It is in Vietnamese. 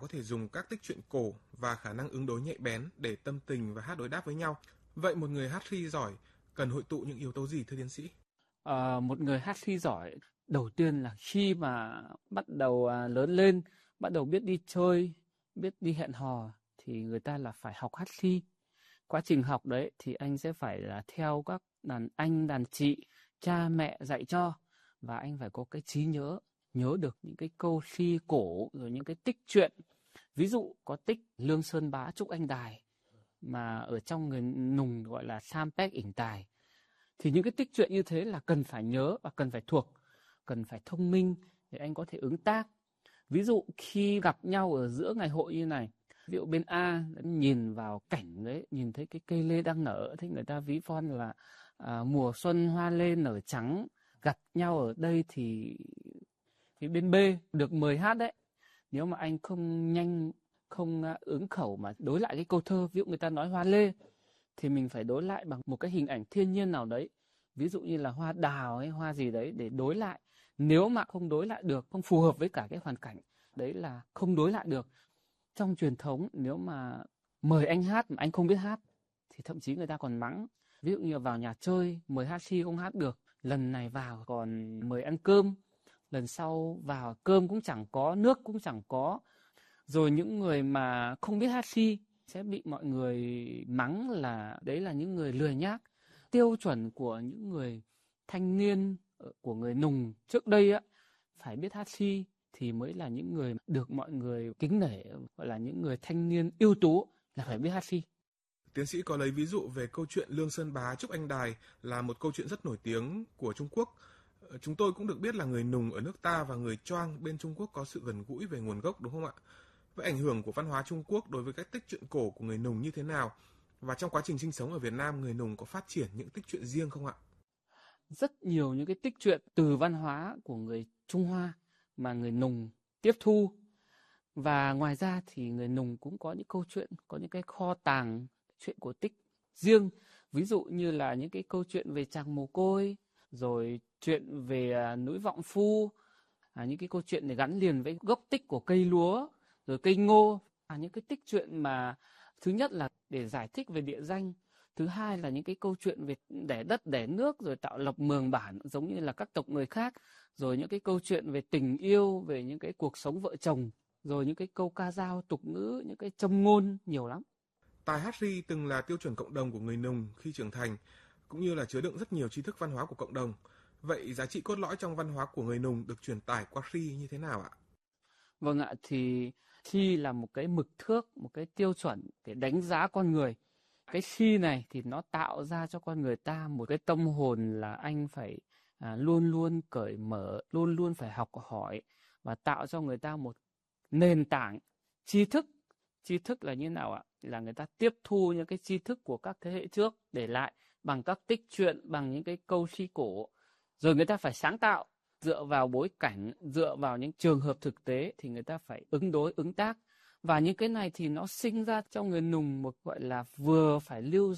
có thể dùng các tích truyện cổ và khả năng ứng đối nhạy bén để tâm tình và hát đối đáp với nhau. Vậy một người hát ri giỏi cần hội tụ những yếu tố gì thưa tiến sĩ? Một người hát ri giỏi đầu tiên là khi mà bắt đầu lớn lên, bắt đầu biết đi chơi, biết đi hẹn hò thì người ta là phải học hát ri. Quá trình học đấy thì anh sẽ phải là theo các đàn anh, đàn chị, cha mẹ dạy cho, và anh phải có cái trí nhớ, nhớ được những cái câu ri cổ rồi những cái tích truyện. Ví dụ có tích Lương Sơn Bá Trúc Anh Đài mà ở trong người Nùng gọi là Sam Pek ỉnh tài. Thì những cái tích truyện như thế là cần phải nhớ và cần phải thuộc, cần phải thông minh để anh có thể ứng tác. Ví dụ khi gặp nhau ở giữa ngày hội như này, ví dụ bên A nhìn vào cảnh đấy, nhìn thấy cái cây lê đang nở, thì người ta ví von là mùa xuân hoa lê nở trắng, gặp nhau ở đây thì bên B được mời hát đấy. Nếu mà anh không nhanh, không ứng khẩu mà đối lại cái câu thơ, ví dụ người ta nói hoa lê thì mình phải đối lại bằng một cái hình ảnh thiên nhiên nào đấy, ví dụ như là hoa đào hay hoa gì đấy để đối lại. Nếu mà không đối lại được, không phù hợp với cả cái hoàn cảnh đấy là không đối lại được. Trong truyền thống nếu mà mời anh hát mà anh không biết hát thì thậm chí người ta còn mắng. Ví dụ như vào nhà chơi mời hát ri không hát được, lần này vào còn mời ăn cơm, lần sau vào cơm cũng chẳng có, nước cũng chẳng có. Rồi những người mà không biết hát ri sẽ bị mọi người mắng là đấy là những người lười nhác. Tiêu chuẩn của những người thanh niên, của người Nùng trước đây á, phải biết hát ri thì mới là những người được mọi người kính nể, gọi là những người thanh niên ưu tú, là phải biết hát ri. Tiến sĩ có lấy ví dụ về câu chuyện Lương Sơn Bá Trúc Anh Đài là một câu chuyện rất nổi tiếng của Trung Quốc. Chúng tôi cũng được biết là người Nùng ở nước ta và người Choang bên Trung Quốc có sự gần gũi về nguồn gốc, đúng không ạ? Vậy ảnh hưởng của văn hóa Trung Quốc đối với các tích truyện cổ của người Nùng như thế nào? Và trong quá trình sinh sống ở Việt Nam, người Nùng có phát triển những tích truyện riêng không ạ? Rất nhiều những cái tích truyện từ văn hóa của người Trung Hoa mà người Nùng tiếp thu. Và ngoài ra thì người Nùng cũng có những câu chuyện, có những cái kho tàng chuyện cổ tích riêng. Ví dụ như là những cái câu chuyện về chàng mồ côi, rồi chuyện về núi Vọng Phu, những cái câu chuyện để gắn liền với gốc tích của cây lúa, rồi cây ngô. Những cái tích truyện mà thứ nhất là để giải thích về địa danh, thứ hai là những cái câu chuyện về đẻ đất, đẻ nước, rồi tạo lập mường bản giống như là các tộc người khác, rồi những cái câu chuyện về tình yêu, về những cái cuộc sống vợ chồng, rồi những cái câu ca dao tục ngữ, những cái châm ngôn, nhiều lắm. Tài hát ri từng là tiêu chuẩn cộng đồng của người Nùng khi trưởng thành, cũng như là chứa đựng rất nhiều tri thức văn hóa của cộng đồng. Vậy giá trị cốt lõi trong văn hóa của người Nùng được truyền tải qua ri như thế nào ạ? Vâng ạ, thì ri là một cái mực thước, một cái tiêu chuẩn để đánh giá con người. Cái ri này thì nó tạo ra cho con người ta một cái tâm hồn là anh phải luôn luôn cởi mở, luôn luôn phải học hỏi, và tạo cho người ta một nền tảng tri thức. Tri thức là như nào ạ? Là người ta tiếp thu những cái tri thức của các thế hệ trước để lại bằng các tích truyện, bằng những cái câu ri cổ. Rồi người ta phải sáng tạo, dựa vào bối cảnh, dựa vào những trường hợp thực tế thì người ta phải ứng đối, ứng tác. Và những cái này thì nó sinh ra trong người Nùng một gọi là vừa phải lưu